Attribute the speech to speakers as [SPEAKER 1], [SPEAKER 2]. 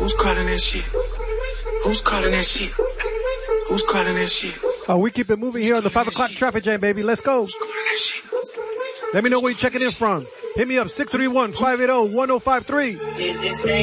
[SPEAKER 1] Who's calling that shit? Who's calling that shit? Who's calling that shit?
[SPEAKER 2] Oh, we keep it moving here on the 5 o'clock traffic jam, baby. Let's go.
[SPEAKER 1] Who's calling that shit?
[SPEAKER 2] Let me know where you're checking in from. Hit me up, 631-580-1053.